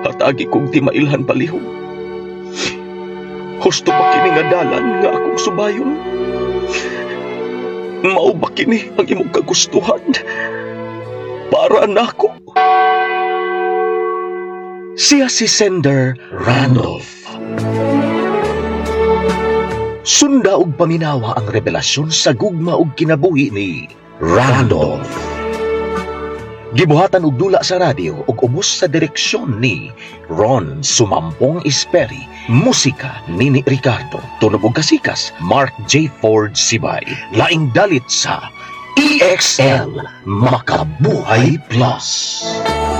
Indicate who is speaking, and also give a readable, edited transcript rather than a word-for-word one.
Speaker 1: Hatagi kong di mailhan palihog. Husto ba kini nga dalan nga akong subayon? Mao ba kini ang imong kagustuhan? Para nako. Siya si Sender Randolph. Sunda og paminawa ang revelasyon sa gugma og kinabuhi ni Randolph. Gibuhatan og dula sa radyo ug ubos sa direksyon ni Ron Sumampong Esperi. Musika ni Ricardo. Tunog og kasikas Mark J. Ford Sibay. Laing dalit sa EXL Makabuhay Plus.